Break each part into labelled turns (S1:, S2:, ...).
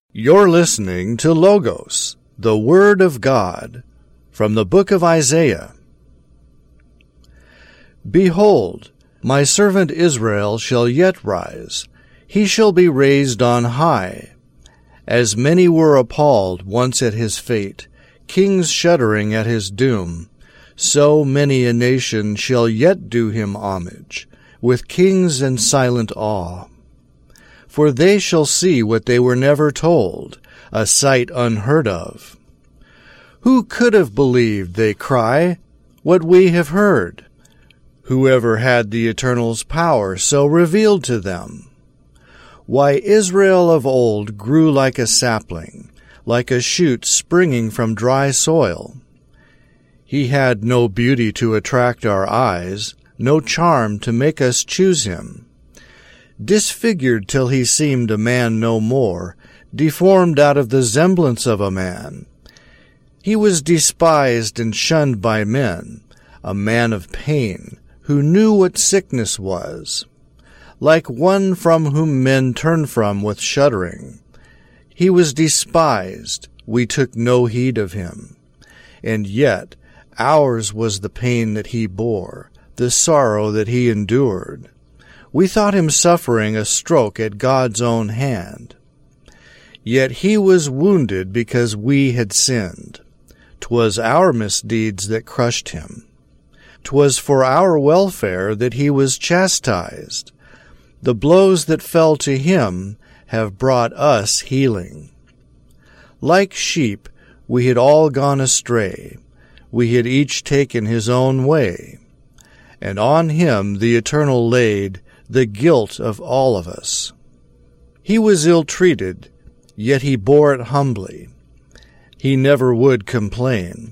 S1: You're listening to Logos, the Word of God, from the book of Isaiah. Behold, my servant Israel shall yet rise. He shall be raised on high. As many were appalled once at his fate, kings shuddering at his doom, so many a nation shall yet do him homage, with kings in silent awe. For they shall see what they were never told, a sight unheard of. Who could have believed, they cry, what we have heard? Whoever had the Eternal's power so revealed to them? Why, Israel of old grew like a sapling, like a shoot springing from dry soil. He had no beauty to attract our eyes, no charm to make us choose him. Disfigured till he seemed a man no more, deformed out of the semblance of a man. He was despised and shunned by men, a man of pain, who knew what sickness was. Like one from whom men turn from with shuddering. He was despised, we took no heed of him. And yet ours was the pain that he bore, the sorrow that he endured. We thought him suffering a stroke at God's own hand. Yet he was wounded because we had sinned. 'Twas our misdeeds that crushed him. 'Twas for our welfare that he was chastised. The blows that fell to him have brought us healing. Like sheep, we had all gone astray. We had each taken his own way. And on him the Eternal laid the guilt of all of us. He was ill-treated, yet he bore it humbly. He never would complain.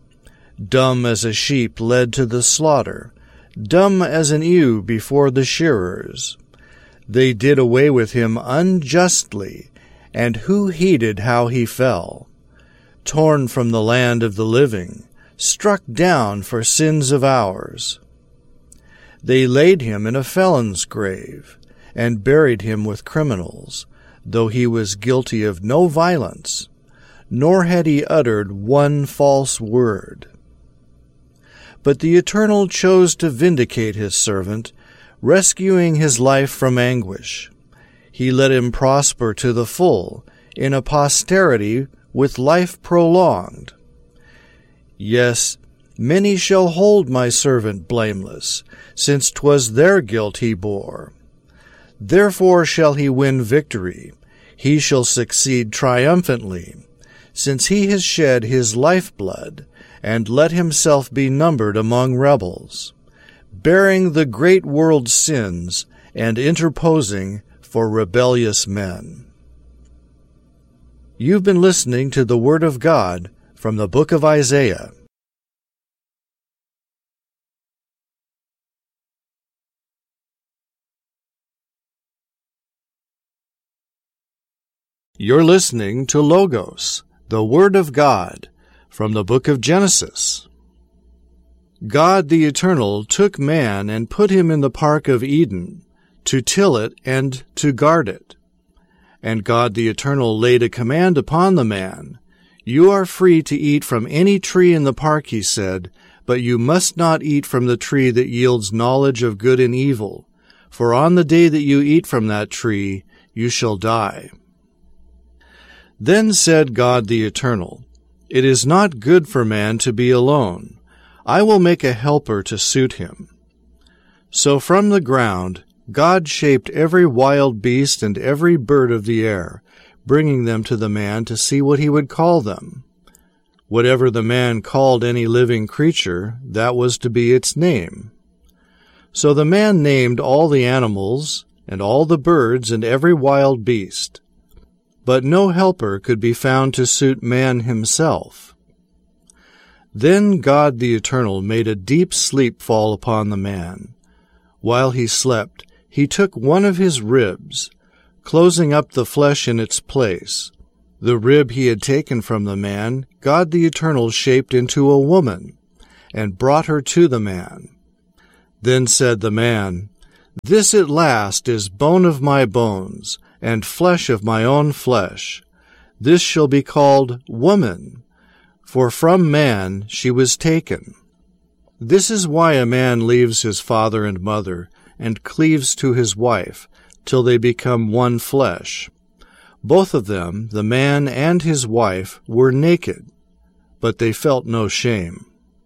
S1: Dumb as a sheep led to the slaughter, dumb as an ewe before the shearers. They did away with him unjustly, and who heeded how he fell? Torn from the land of the living, struck down for sins of ours. They laid him in a felon's grave, and buried him with criminals, though he was guilty of no violence, nor had he uttered one false word. But the Eternal chose to vindicate his servant, rescuing his life from anguish. He let him prosper to the full, in a posterity with life prolonged. Yes, many shall hold my servant blameless, since 'twas their guilt he bore. Therefore shall he win victory, he shall succeed triumphantly, since he has shed his lifeblood, and let himself be numbered among rebels, bearing the great world's sins, and interposing for rebellious men. You've been listening to the Word of God from the book of Isaiah. You're listening to Logos, the Word of God, from the book of Genesis. God the Eternal took man and put him in the park of Eden, to till it and to guard it. And God the Eternal laid a command upon the man. You are free to eat from any tree in the park, he said, but you must not eat from the tree that yields knowledge of good and evil, for on the day that you eat from that tree you shall die. Then said God the Eternal, It is not good for man to be alone. I will make a helper to suit him. So from the ground God shaped every wild beast and every bird of the air, bringing them to the man to see what he would call them. Whatever the man called any living creature, that was to be its name. So the man named all the animals, and all the birds, and every wild beast. But no helper could be found to suit man himself. Then God the Eternal made a deep sleep fall upon the man. While he slept, he took one of his ribs, closing up the flesh in its place. The rib he had taken from the man, God the Eternal shaped into a woman, and brought her to the man. Then said the man, This at last is bone of my bones, and flesh of my own flesh. This shall be called woman, for from man she was taken. This is why a man leaves his father and mother, and cleaves to his wife, till they become one flesh. Both of them, the man and his wife, were naked, but they felt no shame.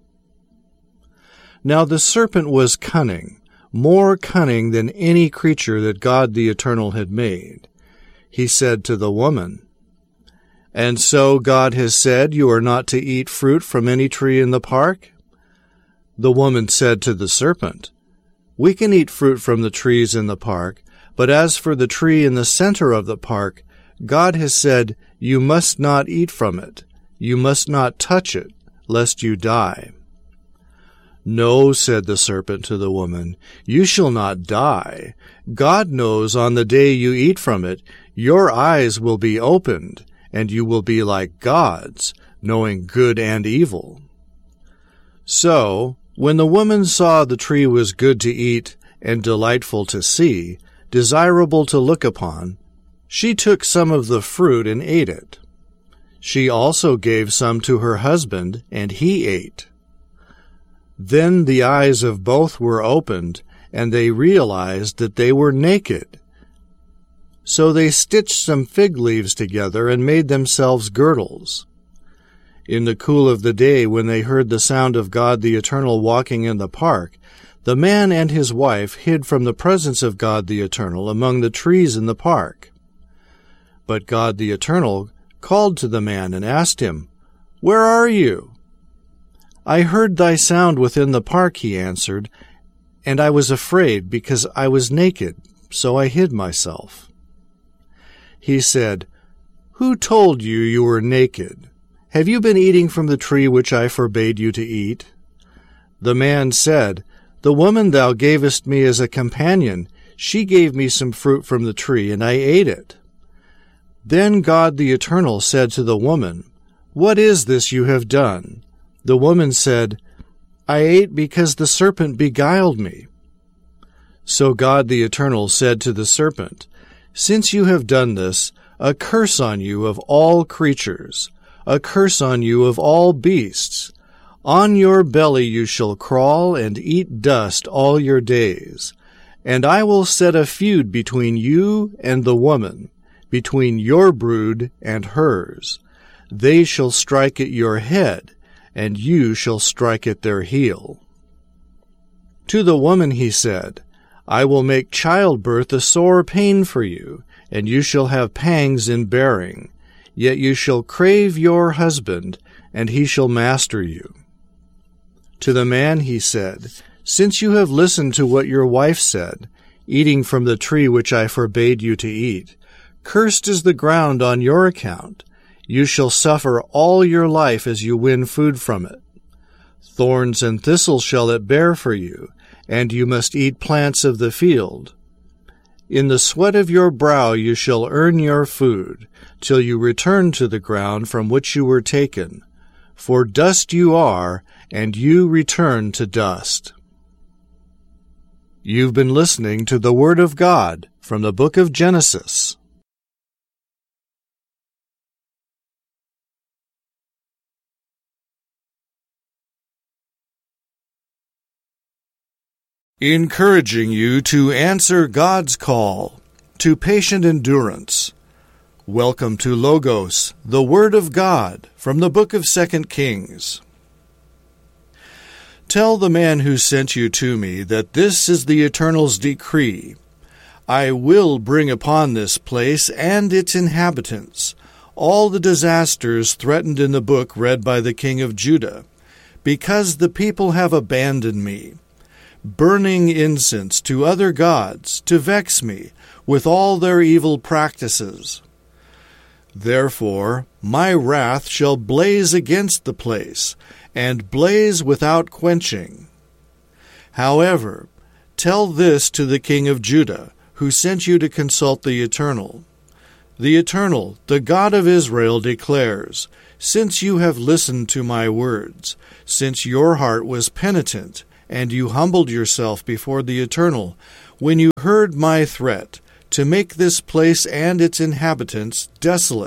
S1: Now the serpent was cunning, more cunning than any creature that God the Eternal had made. He said to the woman, "And so God has said, you are not to eat fruit from any tree in the park?" The woman said to the serpent, "We can eat fruit from the trees in the park, but as for the tree in the center of the park, God has said, you must not eat from it. You must not touch it, lest you die." "No," said the serpent to the woman, "you shall not die. God knows on the day you eat from it, your eyes will be opened, and you will be like gods, knowing good and evil." So, when the woman saw the tree was good to eat and delightful to see, desirable to look upon, she took some of the fruit and ate it. She also gave some to her husband, and he ate. Then the eyes of both were opened, and they realized that they were naked. So they stitched some fig leaves together and made themselves girdles. In the cool of the day, when they heard the sound of God the Eternal walking in the park, the man and his wife hid from the presence of God the Eternal among the trees in the park. But God the Eternal called to the man and asked him, "Where are you?" "I heard thy sound within the park," he answered, "and I was afraid because I was naked, so I hid myself." He said, "Who told you you were naked? Have you been eating from the tree which I forbade you to eat?" The man said, "The woman thou gavest me as a companion, she gave me some fruit from the tree, and I ate it." Then God the Eternal said to the woman, "What is this you have done?" The woman said, "I ate because the serpent beguiled me." So God the Eternal said to the serpent, "Since you have done this, a curse on you of all creatures, a curse on you of all beasts. On your belly you shall crawl and eat dust all your days. And I will set a feud between you and the woman, between your brood and hers. They shall strike at your head, and you shall strike at their heel." To the woman he said, "I will make childbirth a sore pain for you, and you shall have pangs in bearing. Yet you shall crave your husband, and he shall master you." To the man he said, "Since you have listened to what your wife said, eating from the tree which I forbade you to eat, cursed is the ground on your account. You shall suffer all your life as you win food from it. Thorns and thistles shall it bear for you, and you must eat plants of the field. In the sweat of your brow you shall earn your food, till you return to the ground from which you were taken. For dust you are, and you return to dust." You've been listening to the Word of God from the book of Genesis. Encouraging you to answer God's call to patient endurance. Welcome to Logos, the Word of God, from the book of 2 Kings. Tell the man who sent you to me that this is the Eternal's decree. I will bring upon this place and its inhabitants all the disasters threatened in the book read by the king of Judah, because the people have abandoned me, burning incense to other gods to vex me with all their evil practices. Therefore my wrath shall blaze against the place, and blaze without quenching. However, tell this to the king of Judah, who sent you to consult the Eternal. The Eternal, the God of Israel, declares, since you have listened to my words, since your heart was penitent, and you humbled yourself before the Eternal, when you heard my threat to make this place and its inhabitants desolate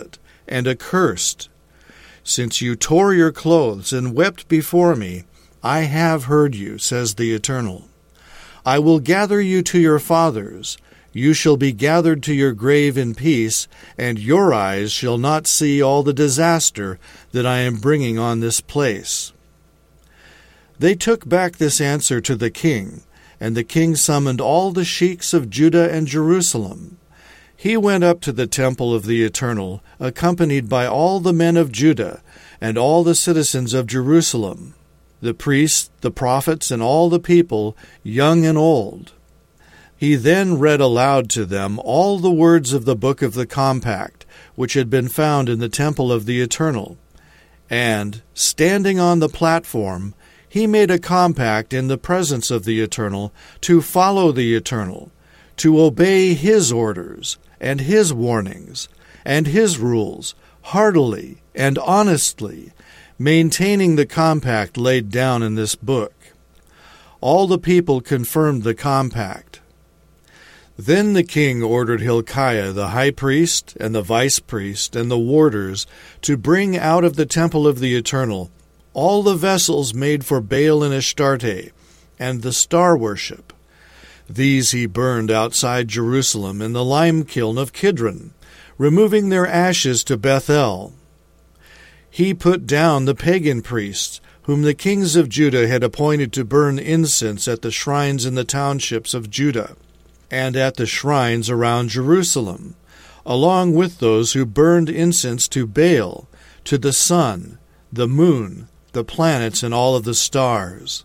S1: and accursed. Since you tore your clothes and wept before me, I have heard you, says the Eternal. I will gather you to your fathers. You shall be gathered to your grave in peace, and your eyes shall not see all the disaster that I am bringing on this place. They took back this answer to the king, and the king summoned all the sheiks of Judah and Jerusalem. He went up to the temple of the Eternal, accompanied by all the men of Judah and all the citizens of Jerusalem, the priests, the prophets, and all the people, young and old. He then read aloud to them all the words of the book of the compact, which had been found in the temple of the Eternal. And, standing on the platform, he made a compact in the presence of the Eternal to follow the Eternal, to obey his orders and his warnings and his rules heartily and honestly, maintaining the compact laid down in this book. All the people confirmed the compact. Then the king ordered Hilkiah the high priest and the vice priest and the warders to bring out of the temple of the Eternal all the vessels made for Baal and Astarte and the star worship. These he burned outside Jerusalem in the lime kiln of Kidron, removing their ashes to Bethel. He put down the pagan priests, whom the kings of Judah had appointed to burn incense at the shrines in the townships of Judah, and at the shrines around Jerusalem, along with those who burned incense to Baal, to the sun, the moon, the planets, and all of the stars.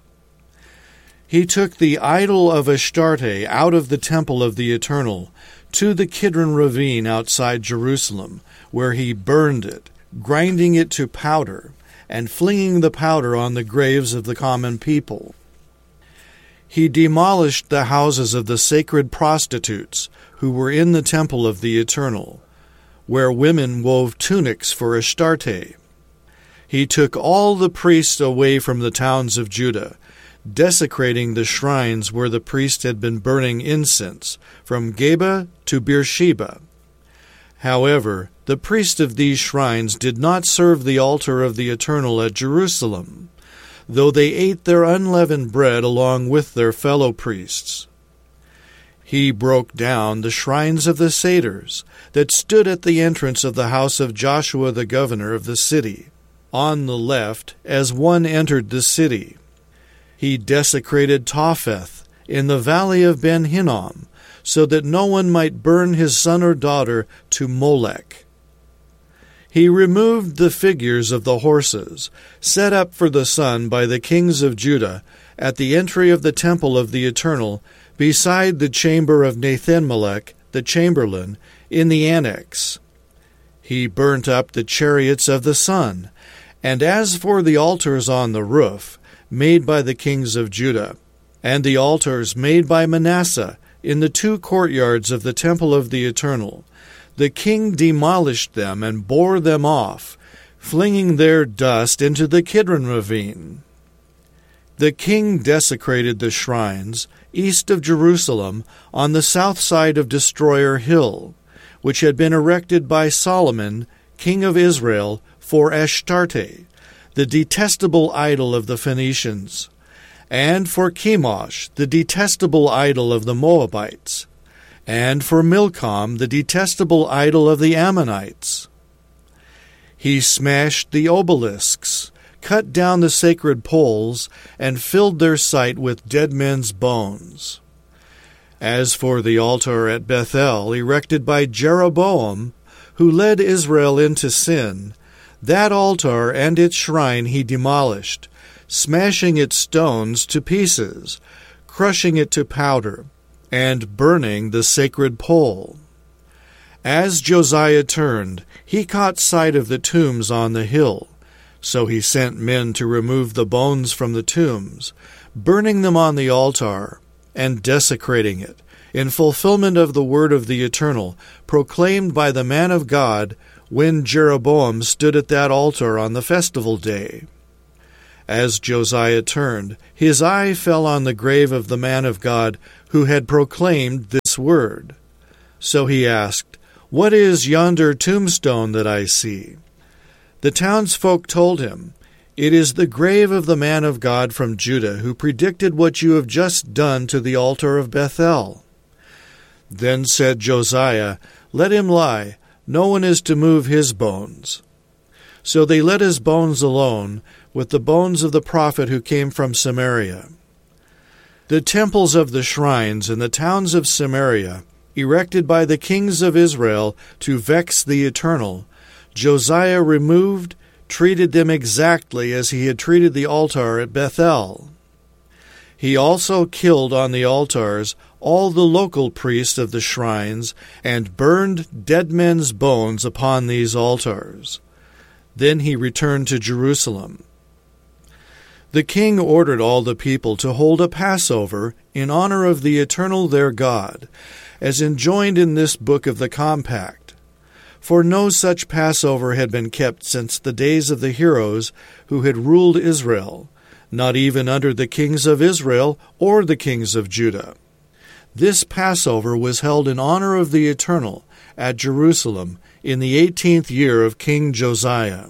S1: He took the idol of Astarte out of the temple of the Eternal to the Kidron ravine outside Jerusalem, where he burned it, grinding it to powder, and flinging the powder on the graves of the common people. He demolished the houses of the sacred prostitutes who were in the temple of the Eternal, where women wove tunics for Astarte. He took all the priests away from the towns of Judah, desecrating the shrines where the priests had been burning incense, from Geba to Beersheba. However, the priests of these shrines did not serve the altar of the Eternal at Jerusalem, though they ate their unleavened bread along with their fellow priests. He broke down the shrines of the satyrs that stood at the entrance of the house of Joshua the governor of the city, on the left as one entered the city. He desecrated Topheth in the valley of Ben Hinnom, so that no one might burn his son or daughter to Molech. He removed the figures of the horses, set up for the sun by the kings of Judah, at the entry of the temple of the Eternal, beside the chamber of Nathan-Melech, the chamberlain, in the annex. He burnt up the chariots of the sun, and as for the altars on the roof, made by the kings of Judah, and the altars made by Manasseh in the 2 courtyards of the temple of the Eternal, the king demolished them and bore them off, flinging their dust into the Kidron ravine. The king desecrated the shrines east of Jerusalem on the south side of Destroyer Hill, which had been erected by Solomon, king of Israel, for Astarte, the detestable idol of the Phoenicians, and for Chemosh, the detestable idol of the Moabites, and for Milcom, the detestable idol of the Ammonites. He smashed the obelisks, cut down the sacred poles, and filled their site with dead men's bones. As for the altar at Bethel, erected by Jeroboam, who led Israel into sin, that altar and its shrine he demolished, smashing its stones to pieces, crushing it to powder, and burning the sacred pole. As Josiah turned, he caught sight of the tombs on the hill, so he sent men to remove the bones from the tombs, burning them on the altar, and desecrating it, in fulfillment of the word of the Eternal, proclaimed by the man of God when Jeroboam stood at that altar on the festival day. As Josiah turned, his eye fell on the grave of the man of God who had proclaimed this word. So he asked, "What is yonder tombstone that I see?" The townsfolk told him, "It is the grave of the man of God from Judah who predicted what you have just done to the altar of Bethel." Then said Josiah, "Let him lie. No one is to move his bones." So they let his bones alone, with the bones of the prophet who came from Samaria. The temples of the shrines in the towns of Samaria, erected by the kings of Israel to vex the Eternal, Josiah removed, treated them exactly as he had treated the altar at Bethel. He also killed on the altars all the local priests of the shrines, and burned dead men's bones upon these altars. Then he returned to Jerusalem. The king ordered all the people to hold a Passover in honor of the Eternal their God, as enjoined in this book of the compact. For no such Passover had been kept since the days of the heroes who had ruled Israel, not even under the kings of Israel or the kings of Judah. This Passover was held in honor of the Eternal at Jerusalem in the 18th year of King Josiah.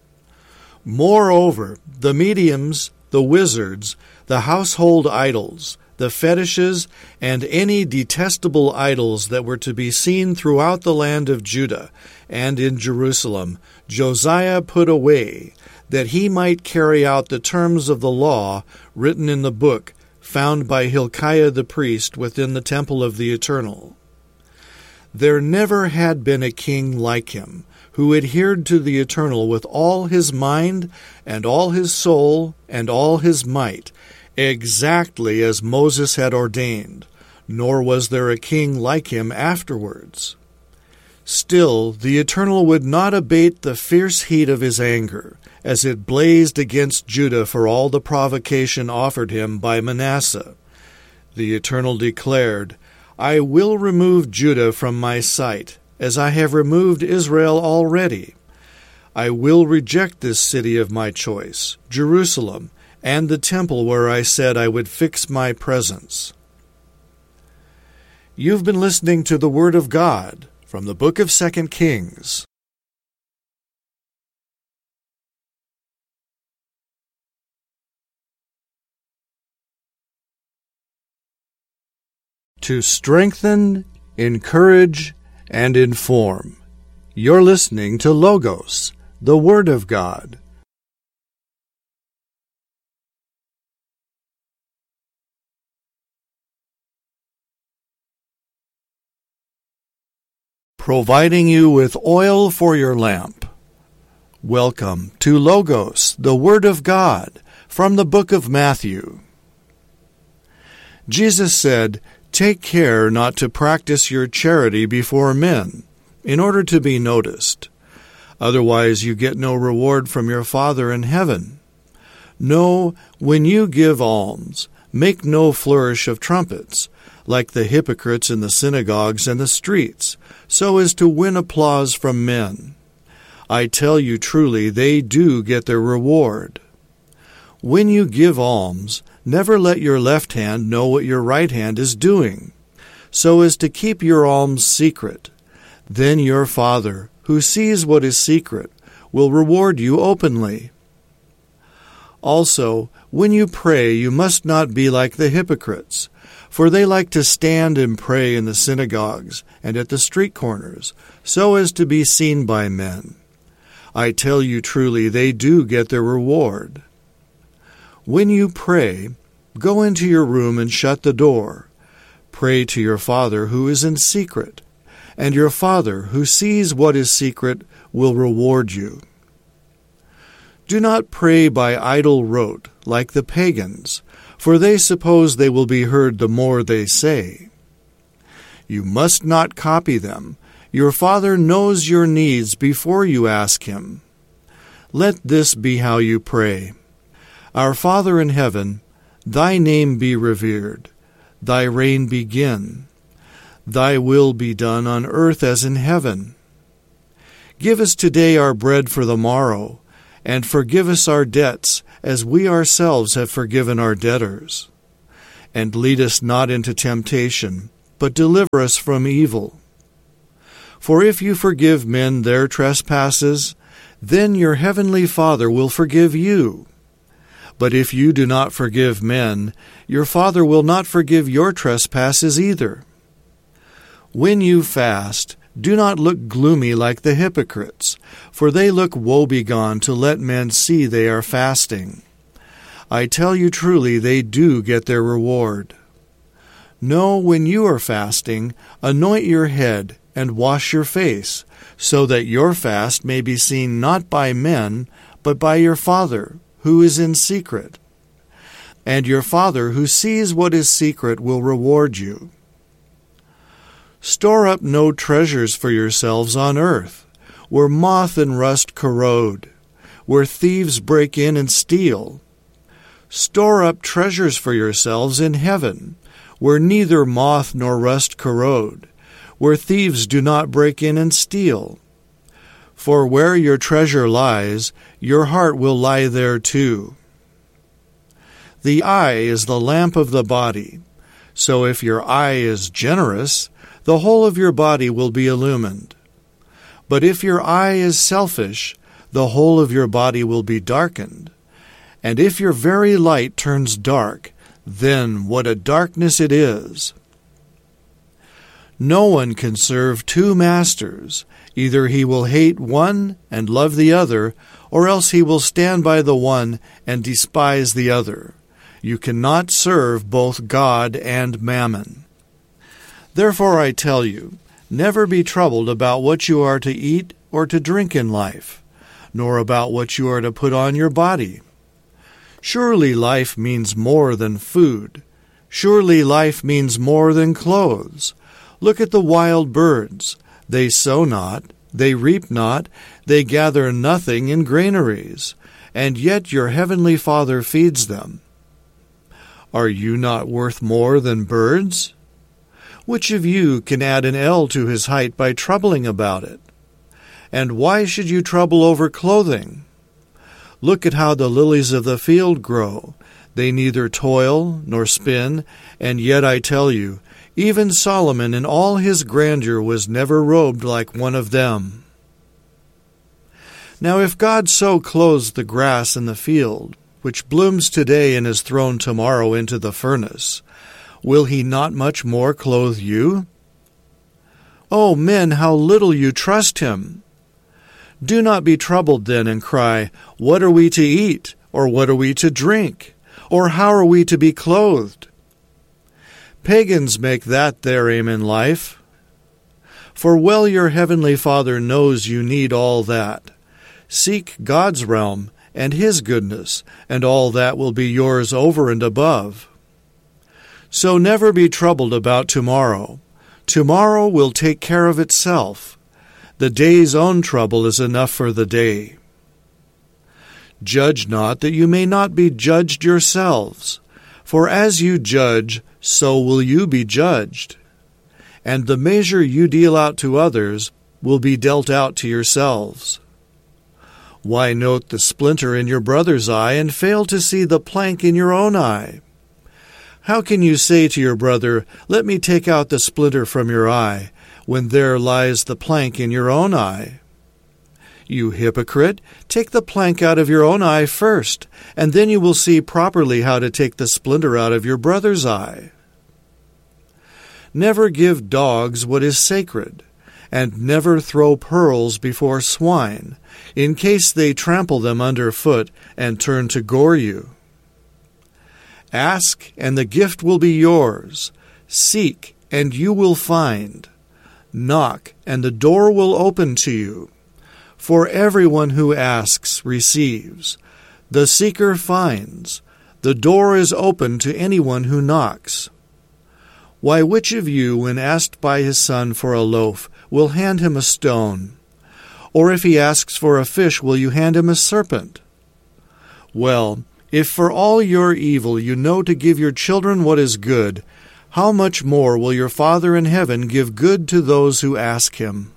S1: Moreover, the mediums, the wizards, the household idols, the fetishes, and any detestable idols that were to be seen throughout the land of Judah and in Jerusalem, Josiah put away, that he might carry out the terms of the law written in the book found by Hilkiah the priest within the temple of the Eternal. There never had been a king like him, who adhered to the Eternal with all his mind and all his soul and all his might, exactly as Moses had ordained, nor was there a king like him afterwards. Still, the Eternal would not abate the fierce heat of his anger, as it blazed against Judah for all the provocation offered him by Manasseh. The Eternal declared, "I will remove Judah from my sight, as I have removed Israel already. I will reject this city of my choice, Jerusalem, and the temple where I said I would fix my presence." You've been listening to the Word of God from the book of 2 Kings. To strengthen, encourage, and inform. You're listening to Logos, the Word of God. Providing you with oil for your lamp. Welcome to Logos, the Word of God, from the book of Matthew. Jesus said, "Take care not to practice your charity before men, in order to be noticed. Otherwise you get no reward from your Father in heaven. No, when you give alms, make no flourish of trumpets, like the hypocrites in the synagogues and the streets, so as to win applause from men. I tell you truly, they do get their reward. When you give alms, never let your left hand know what your right hand is doing, so as to keep your alms secret. Then your Father, who sees what is secret, will reward you openly. Also, when you pray, you must not be like the hypocrites, for they like to stand and pray in the synagogues and at the street corners, so as to be seen by men. I tell you truly, they do get their reward. When you pray, go into your room and shut the door. Pray to your Father who is in secret, and your Father who sees what is secret will reward you. Do not pray by idle rote, like the pagans, for they suppose they will be heard the more they say. You must not copy them. Your Father knows your needs before you ask Him. Let this be how you pray. Our Father in heaven, Thy name be revered. Thy reign begin. Thy will be done on earth as in heaven. Give us today our bread for the morrow, and forgive us our debts, as we ourselves have forgiven our debtors. And lead us not into temptation, but deliver us from evil. For if you forgive men their trespasses, then your heavenly Father will forgive you. But if you do not forgive men, your Father will not forgive your trespasses either. When you fast, do not look gloomy like the hypocrites, for they look woebegone to let men see they are fasting. I tell you truly, they do get their reward. No, when you are fasting, anoint your head and wash your face, so that your fast may be seen not by men, but by your Father, who is in secret. And your Father, who sees what is secret, will reward you. Store up no treasures for yourselves on earth, where moth and rust corrode, where thieves break in and steal. Store up treasures for yourselves in heaven, where neither moth nor rust corrode, where thieves do not break in and steal. For where your treasure lies, your heart will lie there too. The eye is the lamp of the body, so if your eye is generous, the whole of your body will be illumined. But if your eye is selfish, the whole of your body will be darkened. And if your very light turns dark, then what a darkness it is! No one can serve two masters. Either he will hate one and love the other, or else he will stand by the one and despise the other. You cannot serve both God and Mammon. Therefore I tell you, never be troubled about what you are to eat or to drink in life, nor about what you are to put on your body. Surely life means more than food. Surely life means more than clothes. Look at the wild birds. They sow not, they reap not, they gather nothing in granaries, and yet your heavenly Father feeds them. Are you not worth more than birds? Which of you can add an ell to his height by troubling about it? And why should you trouble over clothing? Look at how the lilies of the field grow. They neither toil nor spin, and yet I tell you, even Solomon in all his grandeur was never robed like one of them. Now if God so clothes the grass in the field, which blooms today and is thrown tomorrow into the furnace, will he not much more clothe you? O men, how little you trust him! Do not be troubled then and cry, What are we to eat? Or what are we to drink? Or how are we to be clothed? Pagans make that their aim in life. For well your heavenly Father knows you need all that. Seek God's realm and his goodness, and all that will be yours over and above. So never be troubled about tomorrow. Tomorrow will take care of itself. The day's own trouble is enough for the day. Judge not, that you may not be judged yourselves. For as you judge, so will you be judged. And the measure you deal out to others will be dealt out to yourselves. Why note the splinter in your brother's eye and fail to see the plank in your own eye? How can you say to your brother, Let me take out the splinter from your eye, when there lies the plank in your own eye? You hypocrite, take the plank out of your own eye first, and then you will see properly how to take the splinter out of your brother's eye. Never give dogs what is sacred, and never throw pearls before swine, in case they trample them underfoot and turn to gore you. Ask, and the gift will be yours. Seek, and you will find. Knock, and the door will open to you. For everyone who asks receives. The seeker finds. The door is open to anyone who knocks. Why, which of you, when asked by his son for a loaf, will hand him a stone? Or if he asks for a fish, will you hand him a serpent? Well, if for all your evil you know to give your children what is good, how much more will your Father in heaven give good to those who ask him?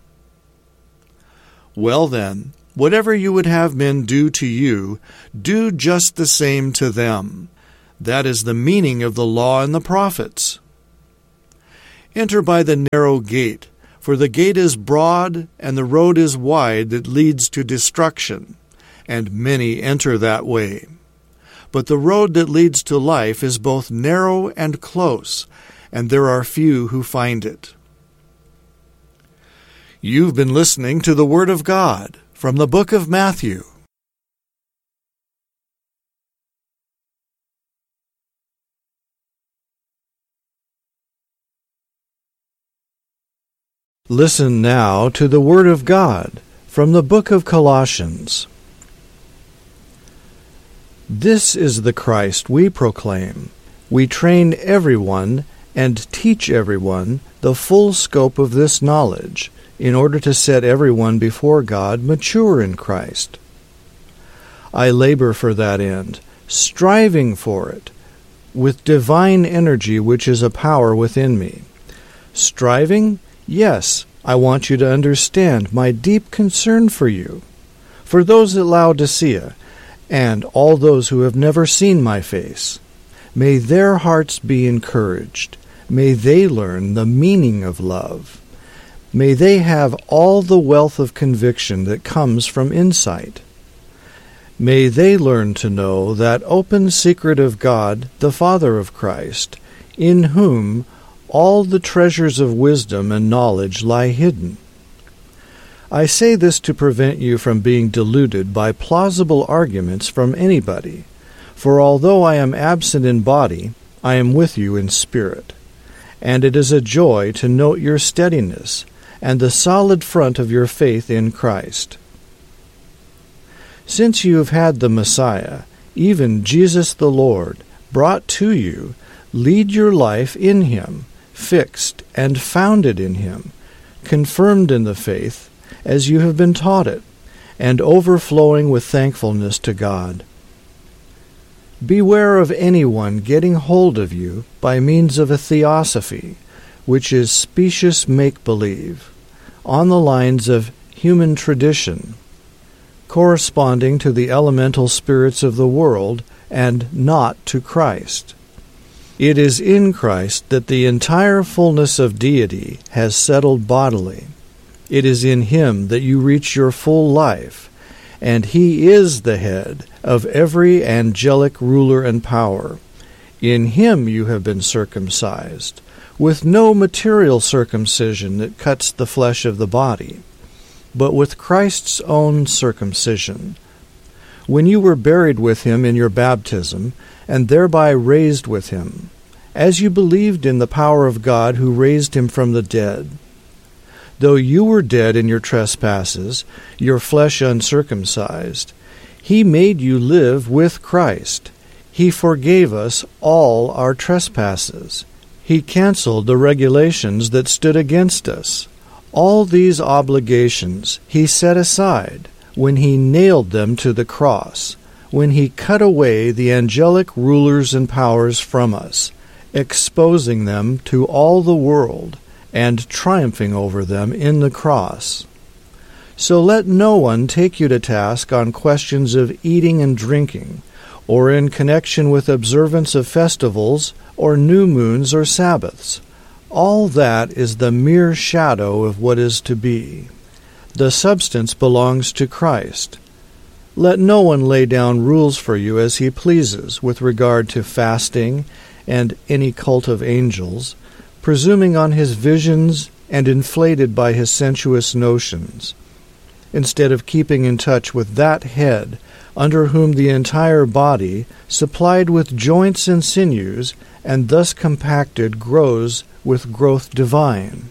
S1: Well then, whatever you would have men do to you, do just the same to them. That is the meaning of the law and the prophets. Enter by the narrow gate, For the gate is broad, and the road is wide that leads to destruction, and many enter that way. But the road that leads to life is both narrow and close, and there are few who find it. You've been listening to the Word of God from the book of Matthew. Listen now to the Word of God from the book of Colossians. This is the Christ we proclaim. We train everyone and teach everyone the full scope of this knowledge, in order to set everyone before God mature in Christ. I labor for that end, striving for it, with divine energy which is a power within me. Striving? Yes, I want you to understand my deep concern for you, for those at Laodicea, and all those who have never seen my face. May their hearts be encouraged. May they learn the meaning of love. May they have all the wealth of conviction that comes from insight. May they learn to know that open secret of God, the Father of Christ, in whom all the treasures of wisdom and knowledge lie hidden. I say this to prevent you from being deluded by plausible arguments from anybody, for although I am absent in body, I am with you in spirit. And it is a joy to note your steadiness and the solid front of your faith in Christ. Since you have had the Messiah, even Jesus the Lord, brought to you, lead your life in Him, fixed and founded in Him, confirmed in the faith, as you have been taught it, and overflowing with thankfulness to God. Beware of anyone getting hold of you by means of a theosophy, which is specious make-believe, on the lines of human tradition, corresponding to the elemental spirits of the world and not to Christ. It is in Christ that the entire fullness of deity has settled bodily. It is in Him that you reach your full life, and He is the head of every angelic ruler and power. In Him you have been circumcised, with no material circumcision that cuts the flesh of the body, but with Christ's own circumcision. When you were buried with Him in your baptism, and thereby raised with Him, as you believed in the power of God who raised Him from the dead. Though you were dead in your trespasses, your flesh uncircumcised, He made you live with Christ. He forgave us all our trespasses. He canceled the regulations that stood against us. All these obligations He set aside when He nailed them to the cross, when He cut away the angelic rulers and powers from us, exposing them to all the world, and triumphing over them in the cross. So let no one take you to task on questions of eating and drinking, or in connection with observance of festivals, or new moons or Sabbaths. All that is the mere shadow of what is to be. The substance belongs to Christ. Let no one lay down rules for you as he pleases with regard to fasting and any cult of angels, presuming on his visions and inflated by his sensuous notions, instead of keeping in touch with that head, under whom the entire body, supplied with joints and sinews, and thus compacted, grows with growth divine.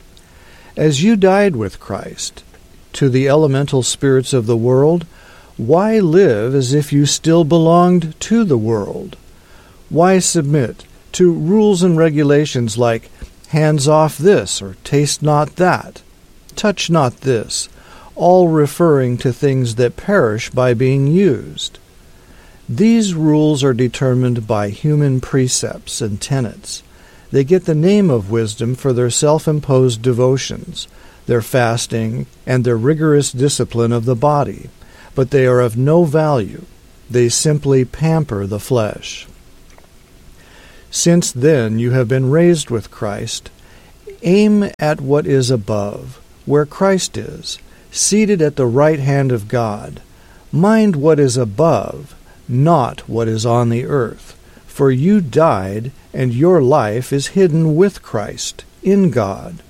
S1: As you died with Christ to the elemental spirits of the world, why live as if you still belonged to the world? Why submit to rules and regulations like hands off this or taste not that, touch not this, all referring to things that perish by being used? These rules are determined by human precepts and tenets. They get the name of wisdom for their self-imposed devotions, their fasting, and their rigorous discipline of the body, but they are of no value. They simply pamper the flesh. Since then you have been raised with Christ. Aim at what is above, where Christ is, seated at the right hand of God. Mind what is above, not what is on the earth. For you died, and your life is hidden with Christ in God.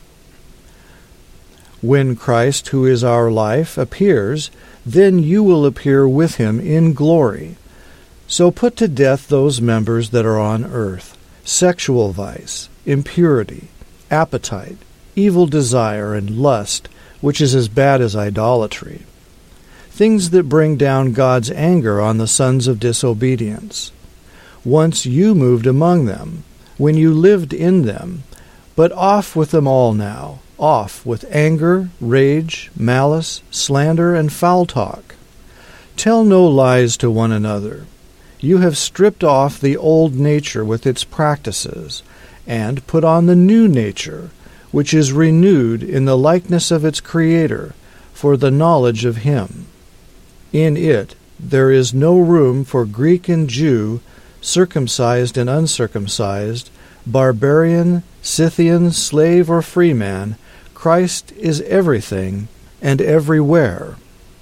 S1: When Christ, who is our life, appears, then you will appear with him in glory. So put to death those members that are on earth: sexual vice, impurity, appetite, evil desire, and lust, which is as bad as idolatry. Things that bring down God's anger on the sons of disobedience. Once you moved among them, when you lived in them, but off with them all now, off with anger, rage, malice, slander, and foul talk. Tell no lies to one another. You have stripped off the old nature with its practices, and put on the new nature, which is renewed in the likeness of its Creator, for the knowledge of Him. In it there is no room for Greek and Jew, circumcised and uncircumcised, barbarian, Scythian, slave or free man. Christ is everything and everywhere.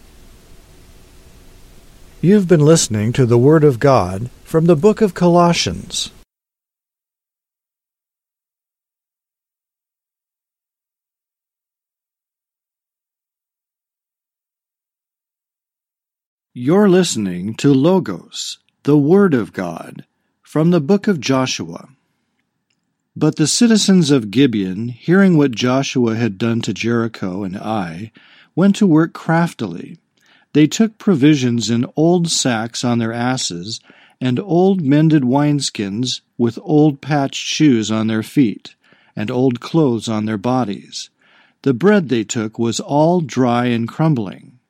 S1: You've been listening to the Word of God from the book of Colossians. You're listening to Logos, the Word of God, from the book of Joshua. But the citizens of Gibeon, hearing what Joshua had done to Jericho and Ai, went to work craftily. They took provisions in old sacks on their asses, and old mended wineskins with old patched shoes on their feet, and old clothes on their bodies. The bread they took was all dry and crumbling.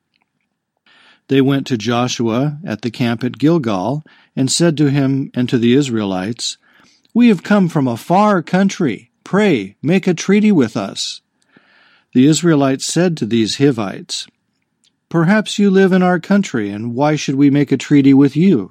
S1: They went to Joshua at the camp at Gilgal, and said to him and to the Israelites, "We have come from a far country. Pray, make a treaty with us." The Israelites said to these Hivites, "Perhaps you live in our country, and why should we make a treaty with you?"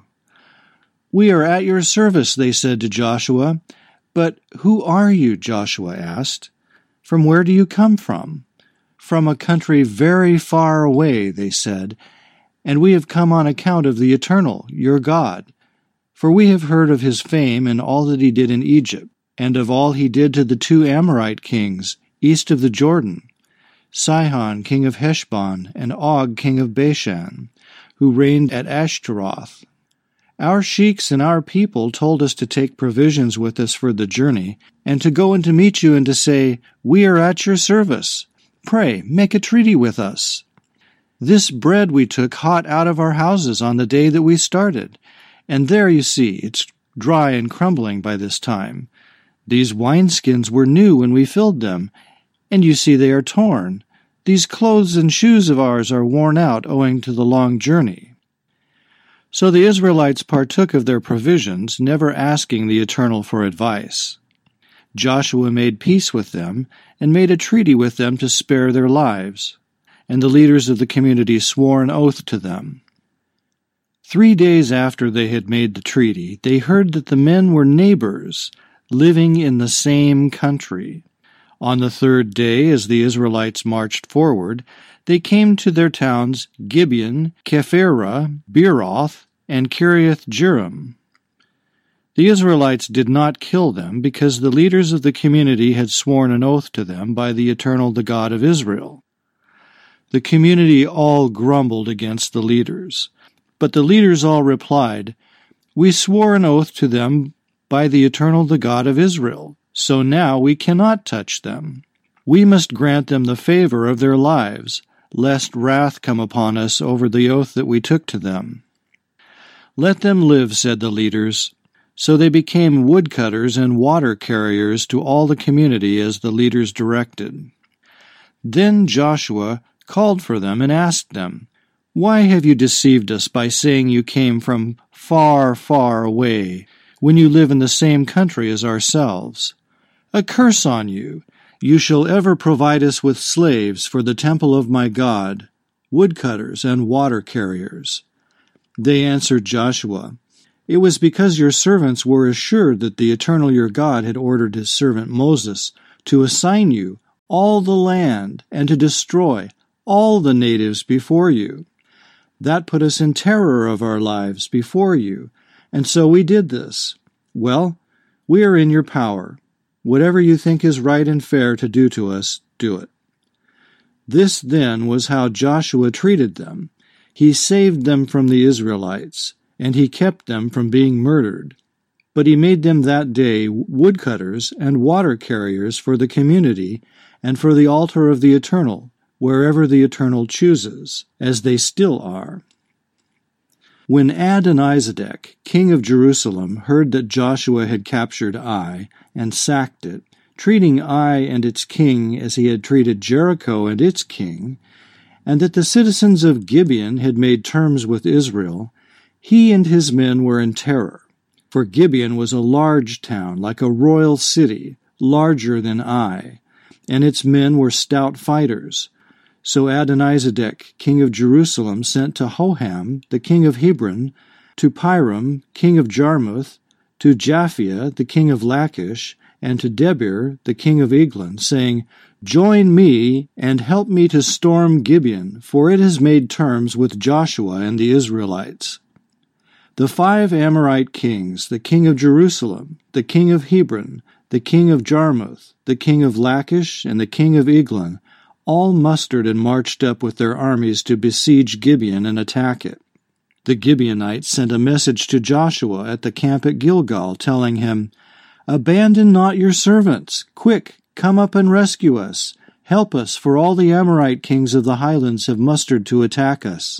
S1: "We are at your service," they said to Joshua. "But who are you?" Joshua asked. "From where do you come from?" "From a country very far away," they said, "and we have come on account of the Eternal, your God. For we have heard of his fame and all that he did in Egypt, and of all he did to the 2 Amorite kings east of the Jordan, Sihon king of Heshbon and Og king of Bashan, who reigned at Ashtaroth. Our sheiks and our people told us to take provisions with us for the journey, and to go and to meet you and to say, 'We are at your service. Pray, make a treaty with us.' This bread we took hot out of our houses on the day that we started, and there you see, it's dry and crumbling by this time. These wineskins were new when we filled them, and you see they are torn. These clothes and shoes of ours are worn out owing to the long journey." So the Israelites partook of their provisions, never asking the Eternal for advice. Joshua made peace with them, and made a treaty with them to spare their lives, and the leaders of the community swore an oath to them. 3 days after they had made the treaty, they heard that the men were neighbors, living in the same country. On the 3rd day, as the Israelites marched forward, they came to their towns Gibeon, Kephirah, Beeroth, and Kiriath-Jearim. The Israelites did not kill them, because the leaders of the community had sworn an oath to them by the Eternal, the God of Israel. The community all grumbled against the leaders. But the leaders all replied, "We swore an oath to them by the Eternal, the God of Israel, so now we cannot touch them. We must grant them the favor of their lives, lest wrath come upon us over the oath that we took to them." "Let them live," said the leaders. So they became woodcutters and water carriers to all the community as the leaders directed. Then Joshua called for them and asked them, "Why have you deceived us by saying you came from far, far away, when you live in the same country as ourselves? A curse on you! You shall ever provide us with slaves for the temple of my God, woodcutters and water carriers." They answered Joshua, "It was because your servants were assured that the Eternal your God had ordered his servant Moses
S2: to assign you all the land and to destroy all the natives before you. That put us in terror of our lives before you, and so we did this. Well, we are in your power. Whatever you think is right and fair to do to us, do it." This then was how Joshua treated them. He saved them from the Israelites, and he kept them from being murdered. But he made them that day woodcutters and water carriers for the community and for the altar of the Eternal, wherever the Eternal chooses, as they still are. When Adonizedek, king of Jerusalem, heard that Joshua had captured Ai and sacked it, treating Ai and its king as he had treated Jericho and its king, and that the citizens of Gibeon had made terms with Israel, he and his men were in terror. For Gibeon was a large town, like a royal city, larger than Ai, and its men were stout fighters. So Adonizedek, king of Jerusalem, sent to Hoham, the king of Hebron, to Piram, king of Jarmuth, to Japhia, the king of Lachish, and to Debir, the king of Eglon, saying, "Join me, and help me to storm Gibeon, for it has made terms with Joshua and the Israelites." The 5 Amorite kings, the king of Jerusalem, the king of Hebron, the king of Jarmuth, the king of Lachish, and the king of Eglon, all mustered and marched up with their armies to besiege Gibeon and attack it. The Gibeonites sent a message to Joshua at the camp at Gilgal, telling him, "Abandon not your servants. Quick, come up and rescue us. Help us, for all the Amorite kings of the highlands have mustered to attack us."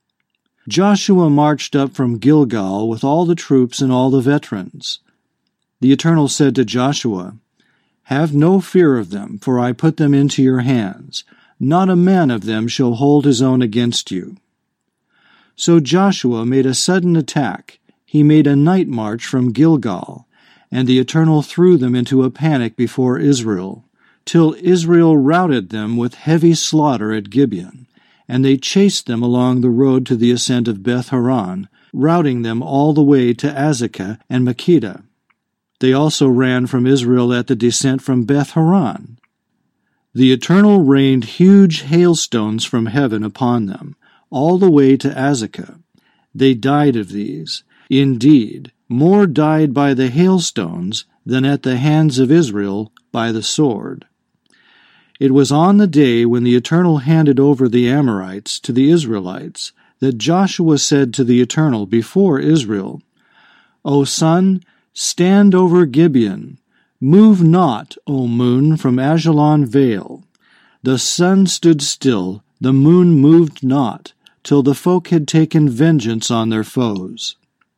S2: Joshua marched up from Gilgal with all the troops and all the veterans. The Eternal said to Joshua, "Have no fear of them, for I put them into your hands. Not a man of them shall hold his own against you." So Joshua made a sudden attack. He made a night march from Gilgal, and the Eternal threw them into a panic before Israel, till Israel routed them with heavy slaughter at Gibeon, and they chased them along the road to the ascent of Beth Horon, routing them all the way to Azekah and Makkedah. They also ran from Israel at the descent from Beth Horon. The Eternal rained huge hailstones from heaven upon them, all the way to Azekah. They died of these. Indeed, more died by the hailstones than at the hands of Israel by the sword. It was on the day when the Eternal handed over the Amorites to the Israelites that Joshua said to the Eternal before Israel, "O sun, stand over Gibeon. Move not, O moon, from Ajalon vale." The sun stood still, the moon moved not, till the folk had taken vengeance on their foes.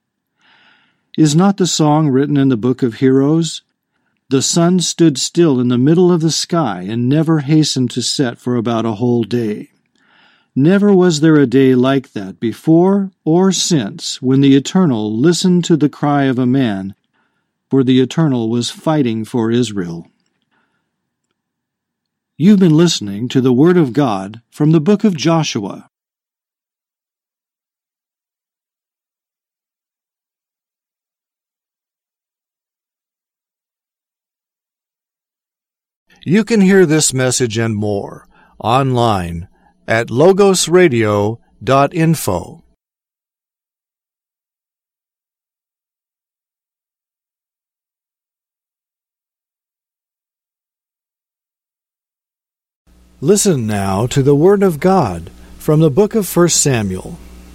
S2: Is not the song written in the book of Heroes? The sun stood still in the middle of the sky and never hastened to set for about a whole day. Never was there a day like that before or since when the Eternal listened to the cry of a man, for the Eternal was fighting for Israel. You've been listening to the Word of God from the book of Joshua.
S1: You can hear this message and more online at logosradio.info. Listen now to the Word of God from the book of 1 Samuel.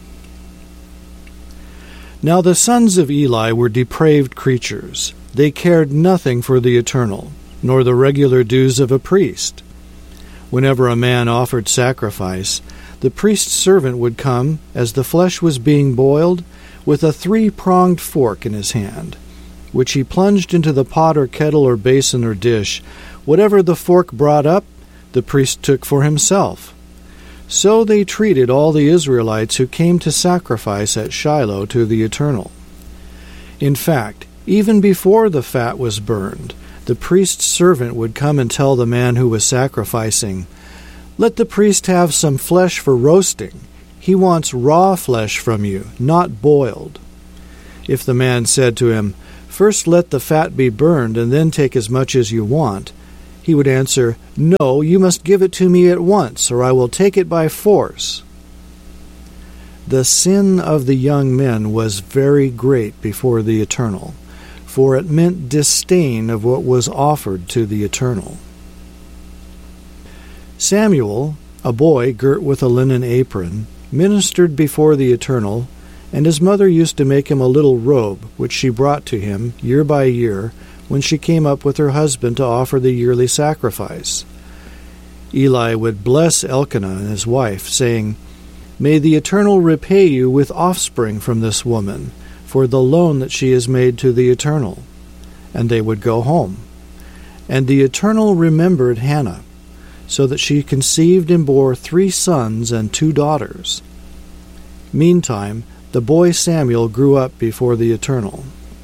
S1: Now the sons of Eli were depraved creatures. They cared nothing for the Eternal, nor the regular dues of a priest. Whenever a man offered sacrifice, the priest's servant would come, as the flesh was being boiled, with a 3-pronged fork in his hand, which he plunged into the pot or kettle or basin or dish. Whatever the fork brought up, the priest took for himself. So they treated all the Israelites who came to sacrifice at Shiloh to the Eternal. In fact, even before the fat was burned, the priest's servant would come and tell the man who was sacrificing, "Let the priest have some flesh for roasting. He wants raw flesh from you, not boiled." If the man said to him, "First let the fat be burned, and then take as much as you want," he would answer, "No, you must give it to me at once, or I will take it by force." The sin of the young men was very great before the Eternal, for it meant disdain of what was offered to the Eternal. Samuel, a boy girt with a linen apron, ministered before the Eternal, and his mother used to make him a little robe, which she brought to him year by year when she came up with her husband to offer the yearly sacrifice. Eli would bless Elkanah and his wife, saying, "May the Eternal repay you with offspring from this woman, for the loan that she has made to the Eternal." And they would go home. And the Eternal remembered Hannah, so that she conceived and bore 3 sons and 2 daughters. Meantime, the boy Samuel grew up before the Eternal.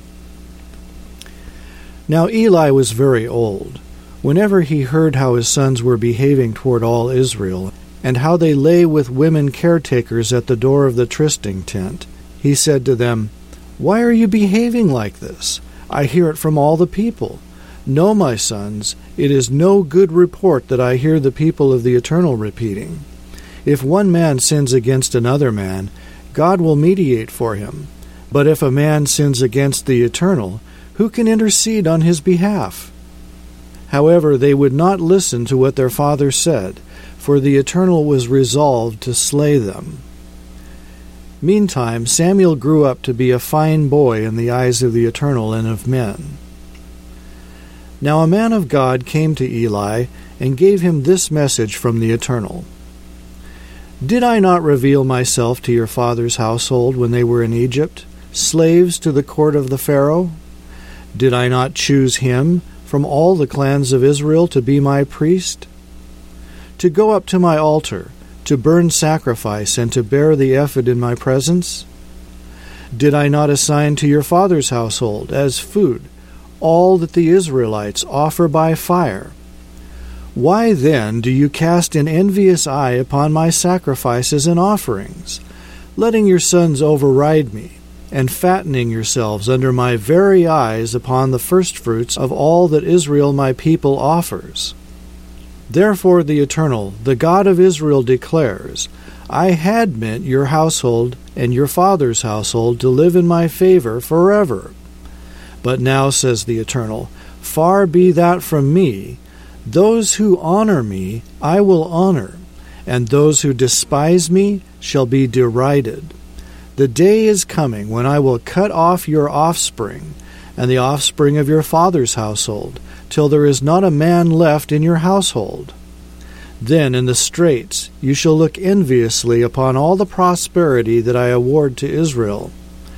S1: Now Eli was very old. Whenever he heard how his sons were behaving toward all Israel, and how they lay with women caretakers at the door of the trysting tent, he said to them, "Why are you behaving like this? I hear it from all the people. No, my sons, it is no good report that I hear the people of the Eternal repeating. If one man sins against another man, God will mediate for him. But if a man sins against the Eternal, who can intercede on his behalf?" However, they would not listen to what their father said, for the Eternal was resolved to slay them. Meantime, Samuel grew up to be a fine boy in the eyes of the Eternal and of men. Now a man of God came to Eli and gave him this message from the Eternal. "Did I not reveal myself to your father's household when they were in Egypt, slaves to the court of the Pharaoh? Did I not choose him from all the clans of Israel to be my priest? To go up to my altar, to burn sacrifice, and to bear the ephod in my presence? Did I not assign to your father's household as food all that the Israelites offer by fire? Why then do you cast an envious eye upon my sacrifices and offerings, letting your sons override me, and fattening yourselves under my very eyes upon the firstfruits of all that Israel my people offers? Therefore the Eternal, the God of Israel, declares, I had meant your household and your father's household to live in my favor forever. But now, says the Eternal, far be that from me. Those who honor me I will honor, and those who despise me shall be derided. The day is coming when I will cut off your offspring, and the offspring of your father's household, till there is not a man left in your household. Then in the straits you shall look enviously upon all the prosperity that I award to Israel.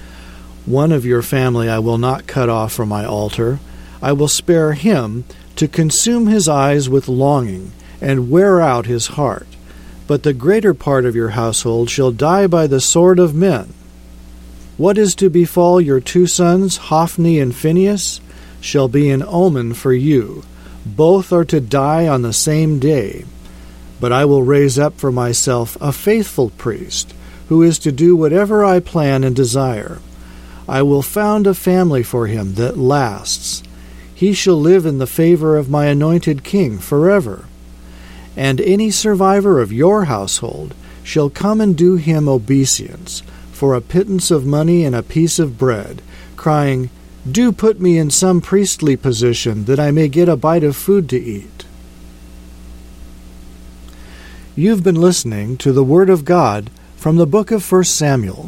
S1: One of your family I will not cut off from my altar. I will spare him to consume his eyes with longing, and wear out his heart. But the greater part of your household shall die by the sword of men. What is to befall your 2 sons, Hophni and Phinehas, shall be an omen for you. Both are to die on the same day. But I will raise up for myself a faithful priest, who is to do whatever I plan and desire. I will found a family for him that lasts. He shall live in the favor of my anointed king forever. And any survivor of your household shall come and do him obeisance for a pittance of money and a piece of bread, crying, Do put me in some priestly position, that I may get a bite of food to eat. You've been listening to the Word of God from the book of 1 Samuel.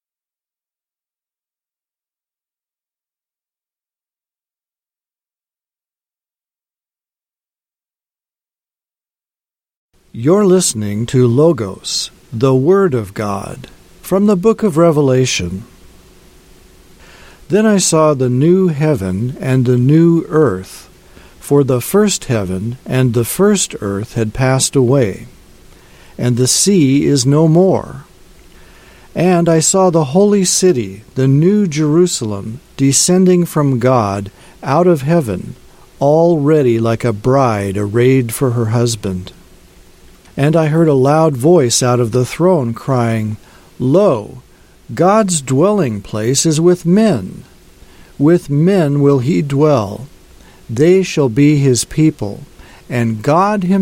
S1: You're listening to Logos, the Word of God, from the book of Revelation. Then I saw the new heaven and the new earth, for the first heaven and the first earth had passed away, and the sea is no more. And I saw the holy city, the new Jerusalem, descending from God out of heaven, all ready like a bride arrayed for her husband. And I heard a loud voice out of the throne crying, Lo, God's dwelling place is with men. With men will he dwell. They shall be his people,
S2: and God himself